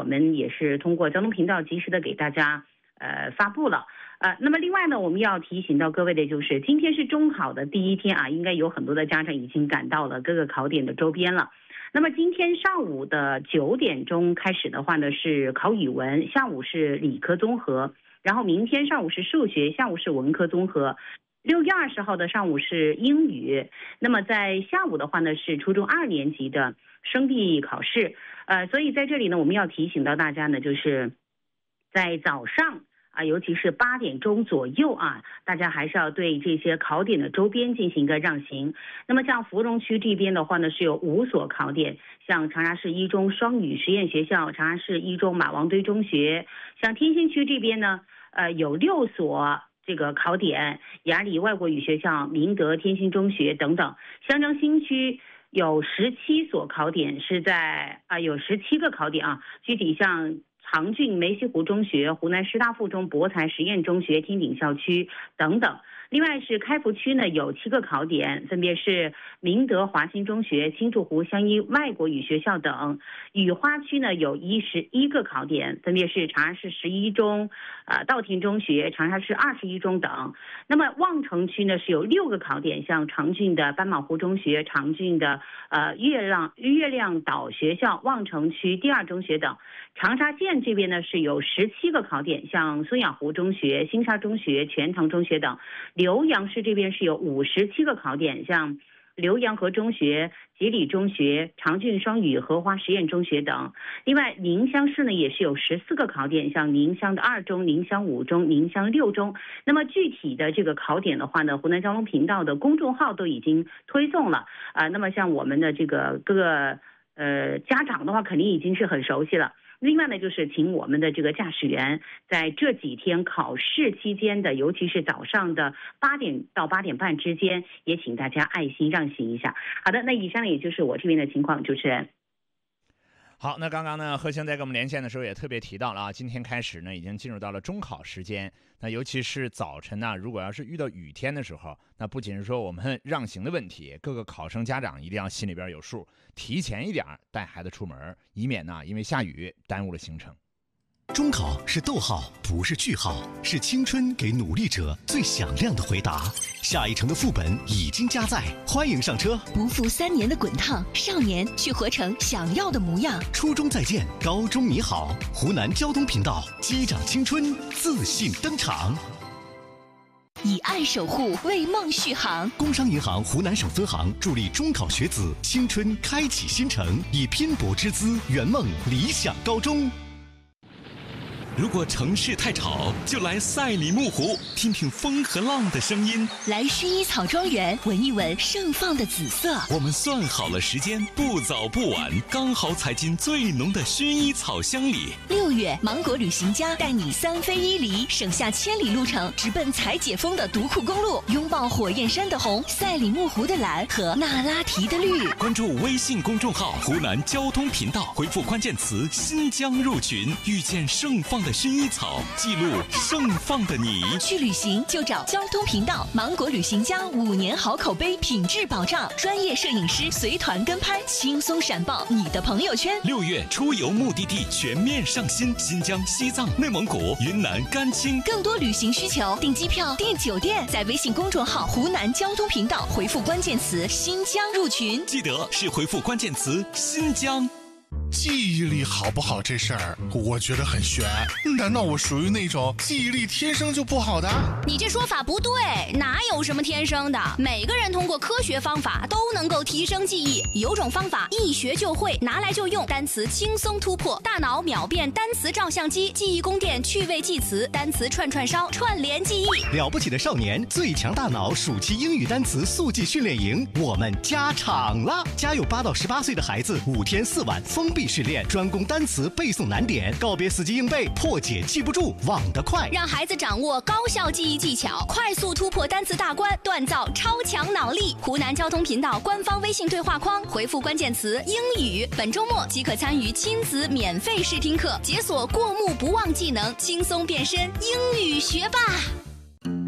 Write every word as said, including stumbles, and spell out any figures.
们也是通过交通频道及时的给大家呃发布了。呃，那么另外呢，我们要提醒到各位的就是，今天是中考的第一天啊，应该有很多的家长已经赶到了各个考点的周边了。那么今天上午的九点钟开始的话呢，是考语文，下午是理科综合，然后明天上午是数学，下午是文科综合。六月二十号的上午是英语，那么在下午的话呢是初中二年级的生地考试。呃，所以在这里呢，我们要提醒到大家呢，就是在早上啊，尤其是八点钟左右啊，大家还是要对这些考点的周边进行一个让行。那么像芙蓉区这边的话呢，是有五所考点，像长沙市一中双语实验学校、长沙市一中马王堆中学，像天心区这边呢，呃，有六所这个考点，雅礼外国语学校、明德天心中学等等。香樟新区有十七所考点，是在啊、呃、有十七个考点啊，具体像长郡梅溪湖中学、湖南师大附中博才实验中学、天鼎校区等等。另外是开福区呢有七个考点，分别是明德华新中学、青树湖湘一外国语学校等。雨花区呢有一十一个考点，分别是长沙市十一中、呃稻田中学、长沙市二十一中等。那么望城区呢是有六个考点，像长郡的斑马湖中学、长郡的呃月亮月亮岛学校、望城区第二中学等。长沙县这边呢是有十七个考点，像孙养湖中学、新沙中学、全塘中学等。浏阳市这边是有五十七个考点，像浏阳河中学、吉里中学、长郡双语荷花实验中学等。另外宁乡市呢也是有十四个考点，像宁乡的二中、宁乡五中、宁乡六中。那么具体的这个考点的话呢，湖南交通频道的公众号都已经推送了啊、呃。那么像我们的这个各个呃家长的话，肯定已经是很熟悉了。另外呢，就是请我们的这个驾驶员在这几天考试期间的，尤其是早上的八点到八点半之间，也请大家爱心让行一下。好的，那以上也就是我这边的情况，主持人。 好，那刚刚呢，贺星在跟我们连线的时候也特别提到了啊，今天开始呢，已经进入到了中考时间。那尤其是早晨呢，如果要是遇到雨天的时候，那不仅是说我们让行的问题，各个考生家长一定要心里边有数，提前一点带孩子出门，以免呢因为下雨耽误了行程。 中考是逗号，不是句号，是青春给努力者最响亮的回答。下一城的副本已经加载，欢迎上车。 不负三年的滚烫，少年去活成想要的模样。 初中再见，高中你好。湖南交通频道，击掌青春，自信登场。 以爱守护，为梦续航。 工商银行湖南省分行助力中考学子青春开启新程，以拼搏之姿圆梦理想高中。如果城市太吵，就来赛里木湖，听听风和浪的声音； 来薰衣草庄园，闻一闻盛放的紫色。 我们算好了时间，不早不晚，刚好踩进最浓的薰衣草香里。 六月，芒果旅行家带你三飞一离，省下千里路程，直奔才解封的独库公路，拥抱火焰山的红、赛里木湖的蓝和那拉提的绿。 关注微信公众号湖南交通频道，回复关键词新疆入群，遇见盛放的薰衣草，记录盛放的你。 去旅行就找交通频道，芒果旅行家五年好口碑，品质保障，专业摄影师随团跟拍，轻松闪爆你的朋友圈。 六月出游目的地全面上新，新疆、西藏、内蒙古、云南、甘青。 更多旅行需求，订机票、订酒店，在微信公众号湖南交通频道回复关键词新疆入群， 记得是回复关键词新疆。 记忆力好不好这事儿，我觉得很悬。难道我属于那种记忆力天生就不好的？ 你这说法不对，哪有什么天生的？每个人通过科学方法都能够提升记忆。有种方法一学就会，拿来就用，单词轻松突破，大脑秒变单词照相机，记忆宫殿趣味记词，单词串串烧，串联记忆。 了不起的少年，最强大脑暑期英语单词速记训练营，我们加场了！家有八到十八岁的孩子，五天四晚封闭训练，专攻单词背诵难点，告别死记硬背，破解记不住，忘得快， 让孩子掌握高效记忆技巧，快速突破单词大关，锻造超强脑力。湖南交通频道官方微信对话框回复关键词英语，本周末即可参与亲子免费试听课，解锁过目不忘技能，轻松变身英语学霸。